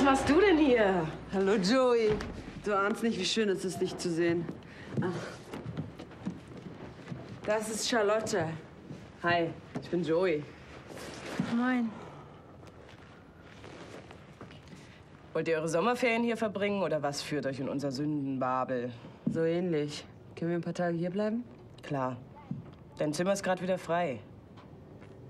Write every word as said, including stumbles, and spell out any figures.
machst du denn hier? Hallo, Joey. Du ahnst nicht, wie schön es ist, dich zu sehen. Ach. Das ist Charlotte. Hi, ich bin Joey. Moin. Wollt ihr eure Sommerferien hier verbringen oder was führt euch in unser Sündenbabel? So ähnlich. Können wir ein paar Tage hier bleiben? Klar. Dein Zimmer ist gerade wieder frei.